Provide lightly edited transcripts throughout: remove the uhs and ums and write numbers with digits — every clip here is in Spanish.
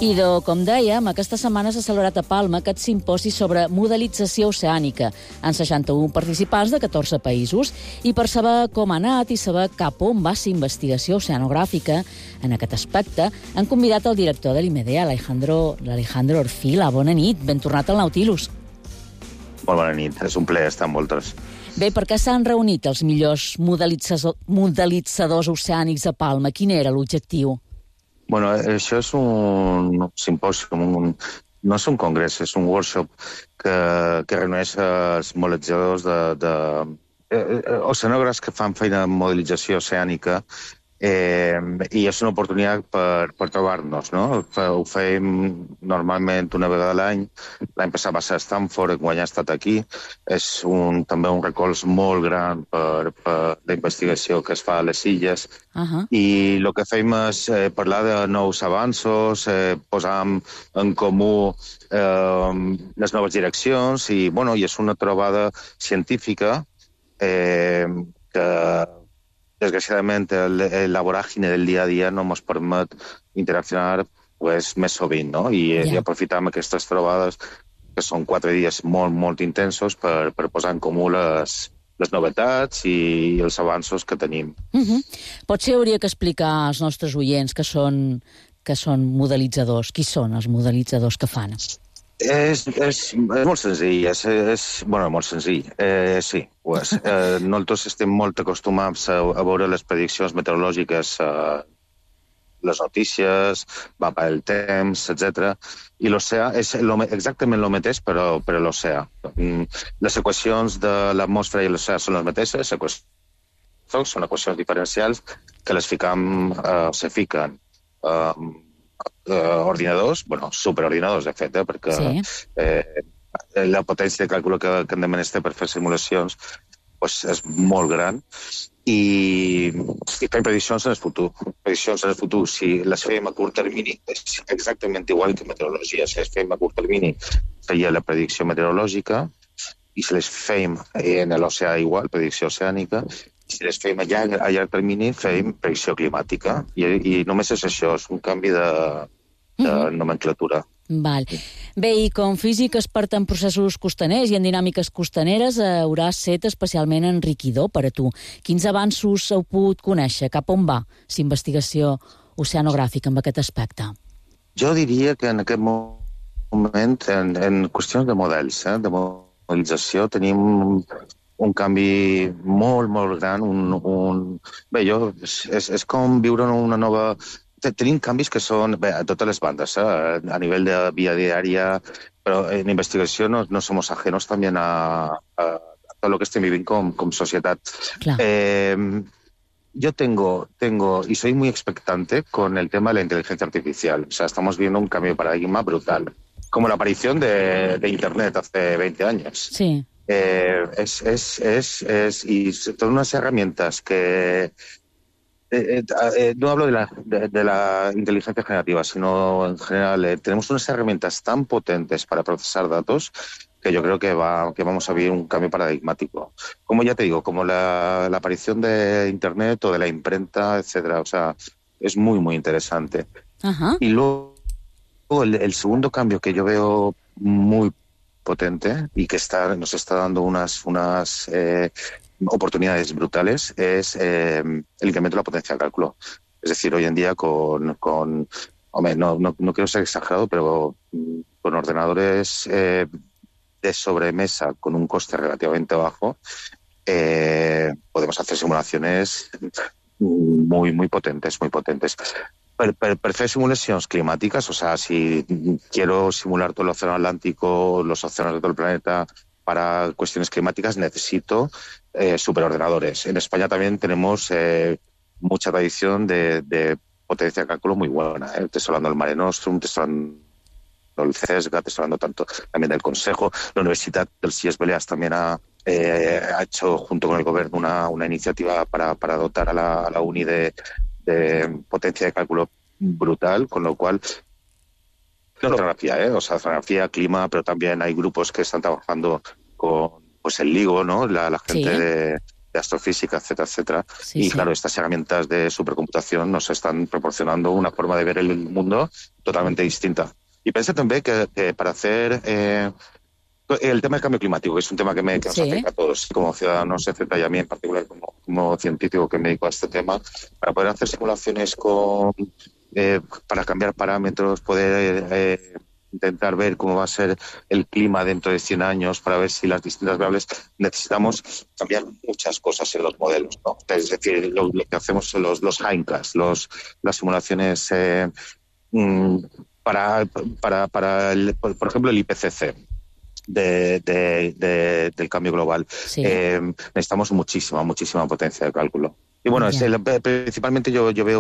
Com dèiem, aquesta setmana s'ha celebrat a Palma aquest simposi sobre modelització oceànica en 61 participants de 14 països. I per saber com ha anat i saber cap on va ser investigació oceanogràfica en aquest aspecte, han convidat el director de l'IMD, l'Alejandro Orfila. Bona nit, ben tornat al Nautilus. Molt bona nit, és un plaer estar amb vosaltres. Bé, per què s'han reunit els millors modelitzadors oceànics a Palma? Quin era l'objectiu? Bueno, això és un simposi, no és un congrés, és un workshop que reuneix els modelitzadors oceanògrafs que fan feina de modelització oceànica i és una oportunitat per trobar-nos, no? Ho fem normalment una vegada a l'any. L'any passat va ser a Stanford, quan ja ha estat aquí. És també un recolz molt gran per la investigació que es fa a les illes. I el que fem és parlar de nous avanços, posar en comú les noves direccions i és una trobada científica que desgraciadament, la voràgine del dia a dia no ens permet interaccionar més sovint, no? I aprofitam aquestes trobades, que són 4 dies molt, molt intensos, per posar en comú les novetats i els avanços que tenim. Potser hauria que explicar als nostres oients que són modelitzadors. Qui són els modelitzadors que fan? És molt senzill, molt senzill, sí. Nosaltres estem molt acostumats a veure les prediccions meteorològiques, les notícies, mapa del temps, etc. I l'oceà és exactament el mateix, però a l'oceà. Les equacions de l'atmosfera i l'oceà són les mateixes, són equacions diferencials que les fiquen ordinadors, superordinadors, de fet, perquè la potència de càlcul que hem de menester per fer simulacions és molt gran i fem prediccions en el futur. Prediccions en el futur, si les fèiem a curt termini, és exactament igual que meteorologia. Si les fèiem a curt termini, feia la predicció meteorològica, i si les fèiem en l'oceà igual, predicció oceànica. Si les fèiem a llarg termini, fèiem predicció climàtica. I només és això, és un canvi de nomenclatura. Val. Bé, i com físic expert en processos costaners i en dinàmiques costaneres, haurà estat especialment enriquidor per a tu. Quins avanços heu pogut conèixer? Cap on va l'investigació oceanogràfica en aquest aspecte? Jo diria que en aquest moment, en qüestions de models, de modelització, tenim un canvi molt, molt gran. És com viure en una nova... Tenim canvis que són a totes les bandes, a nivell de via diària, però en investigació no somos ajenos también a todo lo que estem vivint com societat. Yo tengo, y soy muy expectante con el tema de la inteligencia artificial. O sea, estamos viendo un cambio de paradigma brutal. Como la aparición de Internet hace 20 años. Sí. Y todas unas herramientas que... no hablo de la inteligencia generativa, sino en general. Tenemos unas herramientas tan potentes para procesar datos que yo creo que vamos a vivir un cambio paradigmático. Como ya te digo, como la aparición de Internet o de la imprenta, etcétera. O sea, es muy, muy interesante. Y luego el segundo cambio que yo veo muy potente y que nos está dando unas oportunidades brutales es el incremento de la potencia de cálculo. Es decir, hoy en día no quiero ser exagerado, pero con ordenadores de sobremesa con un coste relativamente bajo podemos hacer simulaciones muy, muy potentes, muy potentes. Per fer simulacions climàtiques, o sea, si quiero simular todo el océano Atlántico, los océanos de todo el planeta para cuestiones climáticas, necesito superordenadores. En España también tenemos mucha tradición de potencia de cálculo muy buena. Te estoy hablando del Mare Nostrum, te estoy hablando del CESGA, te estoy hablando tanto también del Consejo. La Universidad del CIES Balears también ha hecho, junto con el gobierno, una iniciativa para dotar a la UNI de potencia de cálculo brutal, con lo cual oceanografía, oceanografía, clima, pero también hay grupos que están trabajando con el LIGO, ¿no? La gente de astrofísica, etcétera, etcétera. Sí, claro, estas herramientas de supercomputación nos están proporcionando una forma de ver el mundo totalmente distinta. Y pensé también que para hacer el tema del cambio climático, que es un tema que nos afecta a todos, como ciudadanos, etcétera, y a mí en particular como científico que me dedico a este tema, para poder hacer simulaciones para cambiar parámetros, poder intentar ver cómo va a ser el clima dentro de 100 años, para ver si las distintas variables, necesitamos cambiar muchas cosas en los modelos, ¿no? Es decir, lo que hacemos son los hindcast, las simulaciones para por ejemplo, el IPCC. Del cambio global. Sí. Necesitamos muchísima potencia de cálculo. Y bueno, principalmente yo veo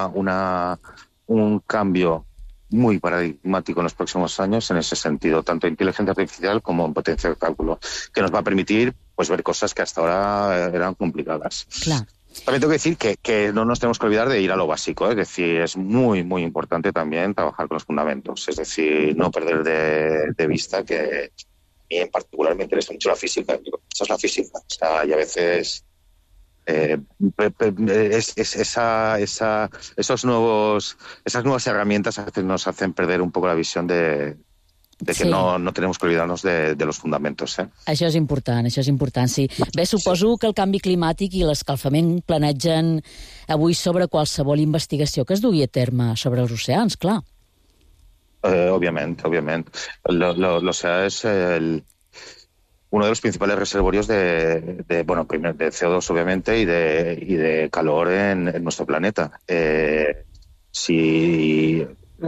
un cambio muy paradigmático en los próximos años en ese sentido, tanto en inteligencia artificial como en potencia de cálculo, que nos va a permitir pues ver cosas que hasta ahora eran complicadas. Claro. También tengo que decir que no nos tenemos que olvidar de ir a lo básico, es decir, es muy importante también trabajar con los fundamentos, es decir, no perder de vista que a mí en particular me interesa mucho la física. Esa es la física. O sea, y a veces esas nuevas herramientas a veces nos hacen perder un poco la visión de que no tenemos que olvidarnos de los fundamentos. Això és important, sí. Bé, suposo que el canvi climàtic i l'escalfament planegen avui sobre qualsevol investigació que es dugui a terme sobre els oceans, clar. Obviamente. L'oceà es uno de los principales reservorios de CO2, obviamente, y de calor en nuestro planeta. Si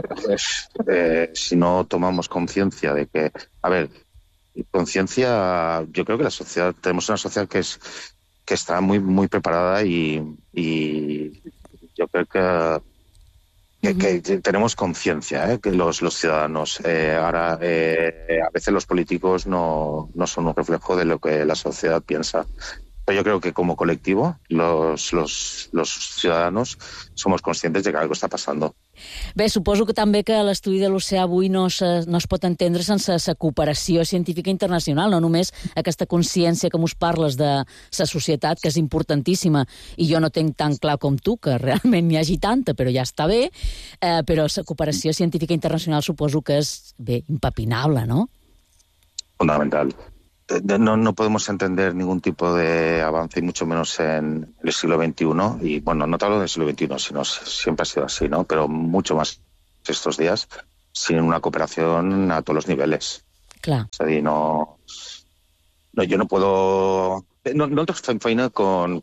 no tomamos conciencia de que... A ver, conciencia... Yo creo que tenemos una sociedad que está muy preparada y yo creo que tenemos conciencia, que los ciudadanos. Ahora, a veces los políticos no son un reflejo de lo que la sociedad piensa. Pero yo creo que como colectivo, los ciudadanos somos conscientes de que algo está pasando. Bé, suposo que també que l'estudi de l'oceà avui no es pot entendre sense la cooperació científica internacional, no només aquesta consciència que mos parles de la societat, que és importantíssima, i jo no tenc tan clar com tu, que realment n'hi hagi tanta, però ja està bé, però la cooperació científica internacional suposo que és, impepinable, ¿no? Fundamental. No podemos entender ningún tipo de avance, y mucho menos en el siglo XXI. Y bueno, no te hablo del siglo XXI, sino siempre ha sido así, ¿no? Pero mucho más estos días, sin una cooperación a todos los niveles. Claro. Es decir, yo no puedo... Nosotros fem feina con...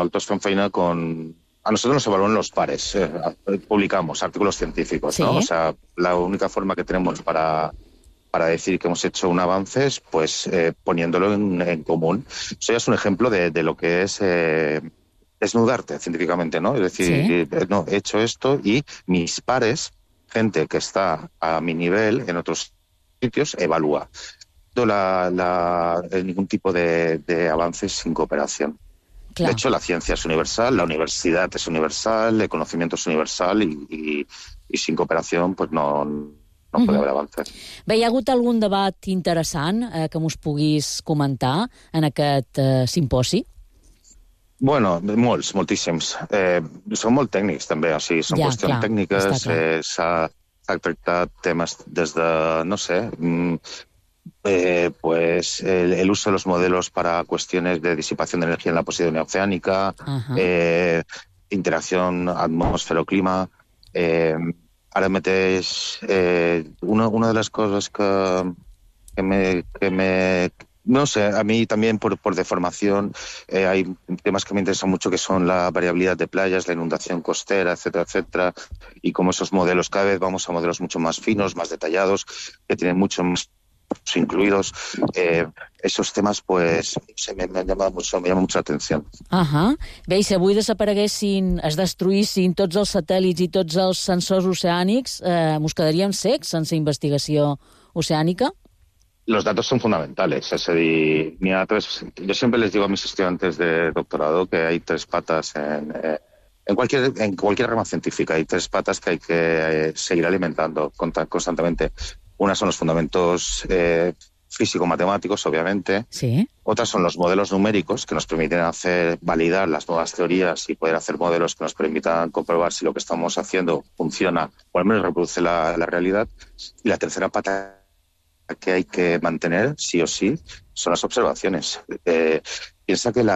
A nosotros nos evalúan los pares. Publicamos artículos científicos, ¿no? O sea, la única forma que tenemos para decir que hemos hecho un avance es pues poniéndolo en común. Eso ya es un ejemplo de lo que es desnudarte científicamente, ¿no? Es decir, he hecho esto y mis pares, gente que está a mi nivel en otros sitios, evalúa. Ningún tipo de avances sin cooperación. Claro. De hecho, la ciencia es universal, la universidad es universal, el conocimiento es universal y sin cooperación pues no puede haver avances. Bé, hi ha hagut algun debat interessant que mos puguis comentar en aquest simposi? Bueno, moltíssims. Són molt tècnics, també. O sigui, són qüestions tècniques. S'ha tractat temes des de, no sé, pues el uso de los modelos para cuestiones de disipación de energía en la posidonia oceánica, interacción atmósfero-clima. Ara mateix, una de las cosas que me no sé, a mí también por deformación hay temas que me interesan mucho, que son la variabilidad de playas, la inundación costera, etcétera, etcétera, y como esos modelos, cada vez vamos a modelos mucho más finos, más detallados, que tienen mucho más incluidos. Esos temas pues me llama mucho la atención. Bé, i si avui es destruïssin tots els satèl·lits i tots els sensors oceànics, mos quedaríem cecs sense investigació oceànica? Los datos son fundamentales. Es decir, yo siempre les digo a mis estudiantes de doctorado que hay tres patas en cualquier rama científica. Hay tres patas que hay que seguir alimentando constantemente. Una son los fundamentos físico-matemáticos, obviamente. Sí. Otras son los modelos numéricos, que nos permiten validar las nuevas teorías y poder hacer modelos que nos permitan comprobar si lo que estamos haciendo funciona o al menos reproduce la realidad. Y la tercera pata que hay que mantener, sí o sí, son las observaciones. Piensa que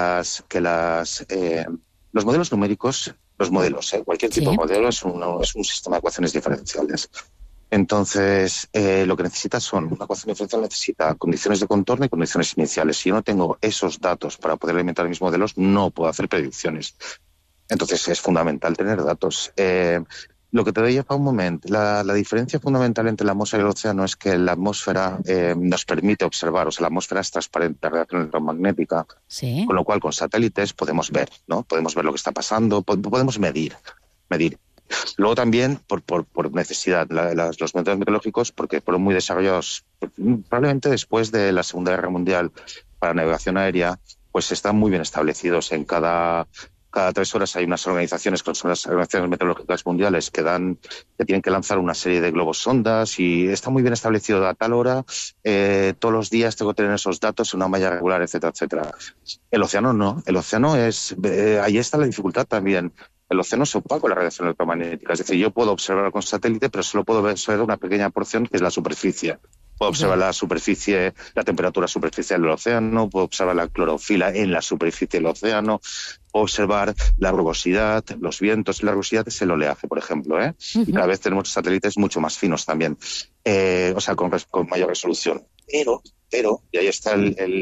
los modelos numéricos, cualquier tipo de modelo es un sistema de ecuaciones diferenciales. Entonces, lo que necesita son una ecuación diferencial, necesita condiciones de contorno y condiciones iniciales. Si yo no tengo esos datos para poder alimentar mis modelos, no puedo hacer predicciones. Entonces, es fundamental tener datos. Lo que te deia fa un moment, la diferència fundamental entre la atmósfera y el océano es que la atmósfera nos permite observar, o sea, la atmósfera es transparente, radiación electromagnética, Sí. con lo cual con satélites podemos ver, ¿no? Podemos ver lo que está pasando, podemos medir. Luego también por necesidad, los métodos meteorológicos, porque fueron muy desarrollados probablemente después de la Segunda Guerra Mundial para navegación aérea, pues están muy bien establecidos. En cada 3 horas hay unas organizaciones, que son las organizaciones meteorológicas mundiales, que tienen que lanzar una serie de globos sondas y está muy bien establecido a tal hora, todos los días tengo que tener esos datos en una malla regular, etcétera, etcétera. El océano no, el océano ahí está la dificultad también. El océano es opaco a la radiación electromagnética, es decir, yo puedo observar con satélite, pero solo puedo ver una pequeña porción que es la superficie. Puedo observar la superficie, la temperatura superficial del océano, puedo observar la clorofila en la superficie del océano, puedo observar la rugosidad, los vientos. La rugosidad es el oleaje, por ejemplo, y cada vez tenemos satélites mucho más finos también, o sea, con mayor resolución. Pero, y ahí está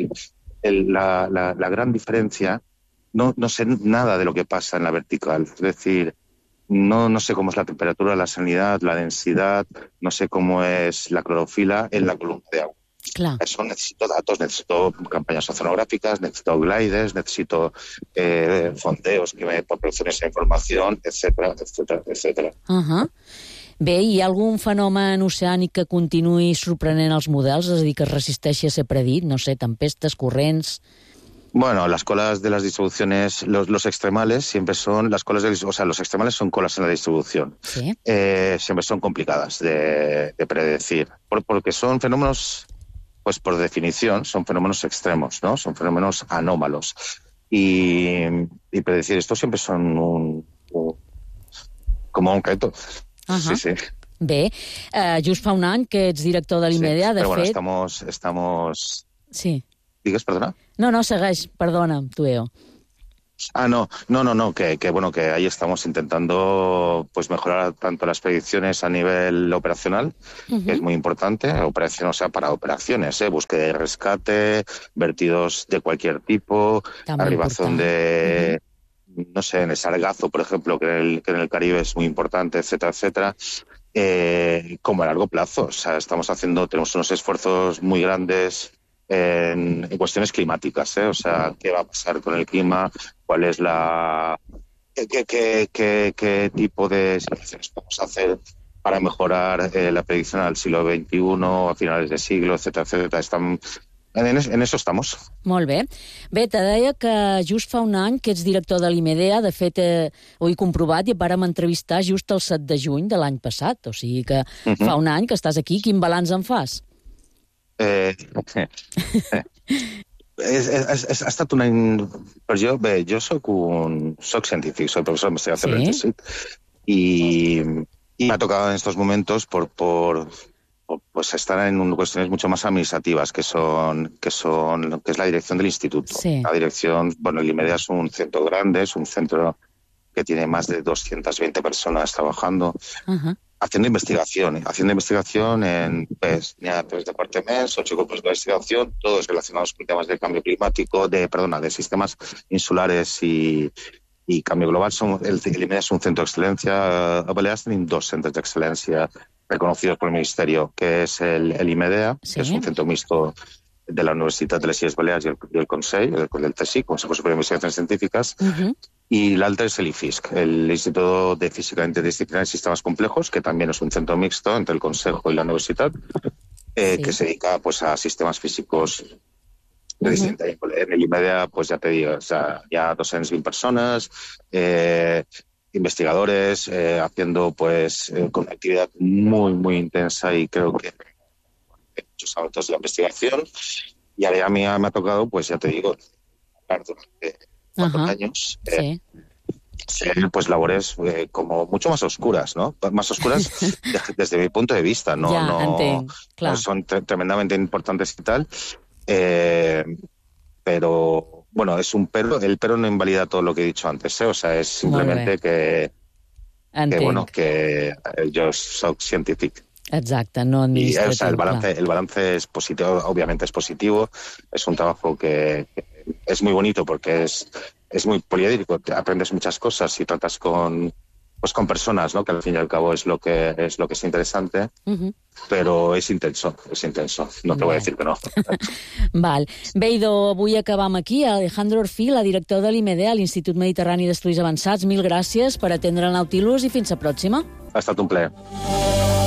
la gran diferencia, no sé nada de lo que pasa en la vertical. Es decir, no sé cómo es la temperatura, la salinidad, la densidad, no sé cómo es la clorofila en la columna de agua. Clar. Eso necesito datos, necesito campañas oceanográficas, necesito gliders, necesito fondeos que me proporcionen esa información, etcétera, etcétera, etcétera. Bé, hi ha algun fenomen oceànic que continuï sorprenent els models, és a dir, que es resisteixi a ser predit, no sé, tempestes, corrents... Bueno, las colas de las distribuciones, los extremales siempre son los extremales son colas en la distribución. Sí. Siempre son complicadas de predecir, porque son fenómenos, pues por definición, son fenómenos extremos, ¿no? Son fenómenos anómalos. Y predecir esto siempre son como un reto. Sí, sí. Bé, just fa un any que ets director de l'IMEDEA, de fet... Però bueno, estamos... Sí. ¿Digues, perdona? No, segueix, perdona, Tueo. No, que ahí estamos intentando pues mejorar tanto las predicciones a nivel operacional, que es muy importante, para operaciones, búsqueda y rescate, vertidos de cualquier tipo, arribación de, no sé, en el sargazo, por ejemplo, que en el Caribe es muy importante, etcétera, etcétera. Como a largo plazo, o sea, tenemos unos esfuerzos muy grandes en cuestiones climáticas, o sea, qué va a pasar con el clima, cuál es qué tipo de situaciones podemos hacer para mejorar la predicción al siglo XXI, a finales de siglo, etcétera, etcétera. En eso estamos. Molt bé. Bé, te deia que just fa un any que ets director de l'IMEDEA, de fet ho he comprovat i et vàrem entrevistar just el 7 de juny de l'any passat, o sigui que fa un any que estàs aquí. Quin balanç en fas? Ha estat un any... Però jo soc científic, soy profesor de investigación del CSIC, y me ha tocado en estos momentos pues estar en cuestiones mucho más administrativas, que es la dirección del instituto. Sí. La dirección, el IMEDEA es un centro grande, es un centro que tiene más de 220 personas trabajando, haciendo investigación en 3 departamentos, 8 grupos de investigación, todos relacionados con temas de cambio climático, de sistemas insulares y cambio global. El IMEDEA es un centro de excelencia. A Balears tenim 2 centros de excelencia reconocidos por el Ministerio, que es el IMEDEA, que es un centro mixto de la Universitat de les Illes Balears y el Consell, del CSIC, Consejo Superior de Investigaciones Científicas, y l'altre es el IFISC, el Instituto de Física Interdisciplinar y Sistemas Complejos, que también es un centro mixto entre el Consejo y la Universidad, que se dedica pues a sistemas físicos de distinta índole. En el IMEDEA, pues ya te digo, o sea, ya 220 personas, investigadores, haciendo pues con una actividad muy, muy intensa, y creo que muchos ámbitos de la investigación. Y ahora a mí me ha tocado, pues ya te digo, durante 4 años, sí. ser pues labores como mucho más oscuras, ¿no? Más oscuras desde mi punto de vista, Entenc, clar. son tremendamente importantes y tal, pero bueno, es un pero, el pero no invalida todo lo que he dicho antes, ¿eh? O sea, es simplemente que bueno, que yo soy científico. Exacte, no Y administratiu. o sea, el balance es positivo, obviamente es positivo, es un trabajo que es muy bonito porque es muy poliédrico, aprendes muchas cosas y tratas con personas, ¿no? Que al fin y al cabo es lo que es interesante, però és intenso, no te voy a decir que no. Val. Bé, idò, avui acabam aquí. Alejandro Orfil, el director de l'IMEDEA, l'Institut Mediterrani d'Estudis Avançats, mil gràcies per atendre el Nautilus i fins a pròxima. Ha estat un plaer.